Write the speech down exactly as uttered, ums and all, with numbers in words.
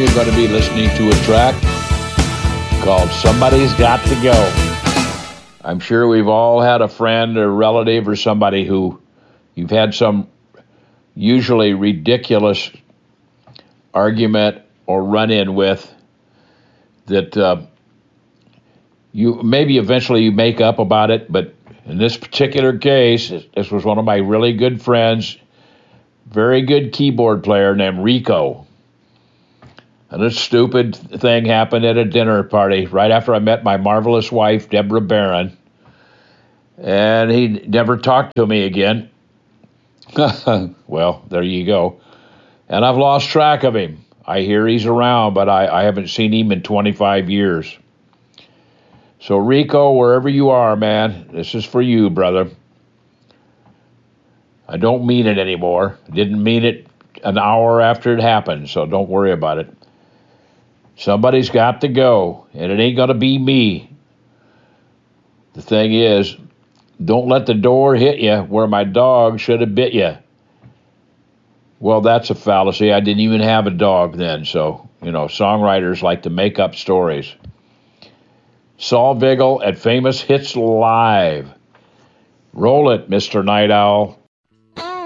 you're going to be listening to a track called Somebody's Got to Go. I'm sure we've all had a friend or relative or somebody who you've had some usually ridiculous argument or run-in with that uh, you maybe eventually you make up about it, but in this particular case, this was one of my really good friends, very good keyboard player named Rico. And a stupid thing happened at a dinner party right after I met my marvelous wife, Deborah Barron. And he never talked to me again. Well, there you go. And I've lost track of him. I hear he's around, but I, I haven't seen him in twenty-five years. So, Rico, wherever you are, man, this is for you, brother. I don't mean it anymore. Didn't mean it an hour after it happened, so don't worry about it. Somebody's got to go, and it ain't going to be me. The thing is, don't let the door hit you where my dog should have bit you. Well, that's a fallacy. I didn't even have a dog then, so, you know, songwriters like to make up stories. Saul Vigil at Famous Hits Live. Roll it, Mister Night Owl.